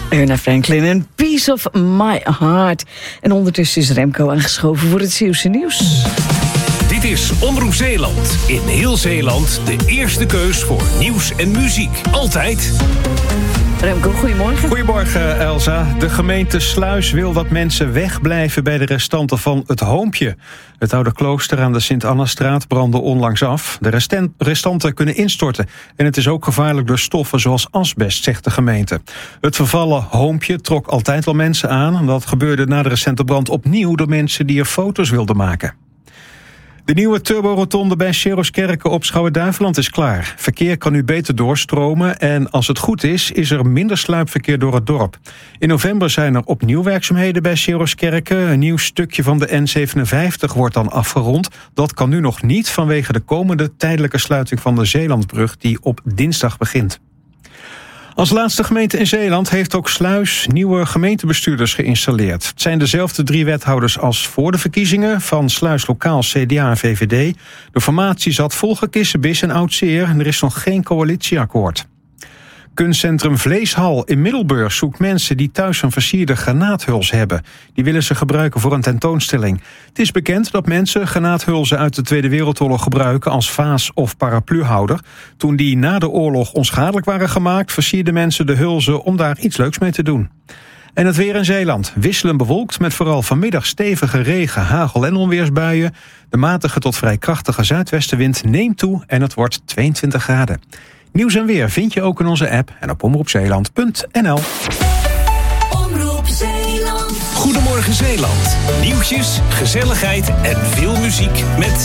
Erna Franklin en Piece of My Heart. En ondertussen is Remco aangeschoven voor het Zeeuwse nieuws. Dit is Omroep Zeeland. In heel Zeeland de eerste keus voor nieuws en muziek. Altijd. Remco, goedemorgen. Goedemorgen, Elsa. De gemeente Sluis wil dat mensen wegblijven bij de restanten van het Hoompje. Het oude klooster aan de Sint-Annastraat brandde onlangs af. De restanten kunnen instorten. En het is ook gevaarlijk door stoffen zoals asbest, zegt de gemeente. Het vervallen Hoompje trok altijd wel mensen aan. Dat gebeurde na de recente brand opnieuw door mensen die er foto's wilden maken. De nieuwe turborotonde bij Scheroskerke op Schouwen-Duiveland is klaar. Verkeer kan nu beter doorstromen en als het goed is er minder sluipverkeer door het dorp. In november zijn er opnieuw werkzaamheden bij Scheroskerke. Een nieuw stukje van de N57 wordt dan afgerond. Dat kan nu nog niet vanwege de komende tijdelijke sluiting van de Zeelandbrug die op dinsdag begint. Als laatste gemeente in Zeeland heeft ook Sluis nieuwe gemeentebestuurders geïnstalleerd. Het zijn dezelfde 3 wethouders als voor de verkiezingen van Sluis Lokaal, CDA en VVD. De formatie zat vol gekissenbis en oud zeer en er is nog geen coalitieakkoord. Kunstcentrum Vleeshal in Middelburg zoekt mensen die thuis een versierde granaathuls hebben. Die willen ze gebruiken voor een tentoonstelling. Het is bekend dat mensen granaathulzen uit de Tweede Wereldoorlog gebruiken als vaas- of parapluhouder. Toen die na de oorlog onschadelijk waren gemaakt, versierden mensen de hulzen om daar iets leuks mee te doen. En het weer in Zeeland. Wisselend bewolkt met vooral vanmiddag stevige regen, hagel en onweersbuien. De matige tot vrij krachtige zuidwestenwind neemt toe en het wordt 22 graden. Nieuws en weer vind je ook in onze app en op omroepzeeland.nl. Omroep Zeeland. Goedemorgen Zeeland. Nieuwtjes, gezelligheid en veel muziek met